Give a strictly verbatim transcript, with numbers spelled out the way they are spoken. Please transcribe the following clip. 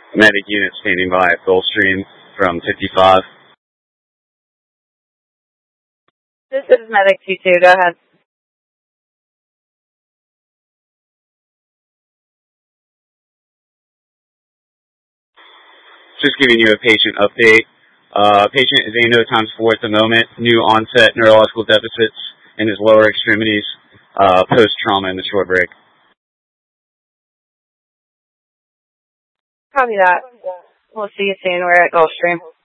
Medic unit standing by at Gulfstream from fifty-five. This is Medic two two, go ahead. Just giving you a patient update. Uh, patient is A N O times four at the moment, new onset neurological deficits in his lower extremities, uh, post-trauma in the short break. Copy that. We'll see you soon. We're at Gulfstream.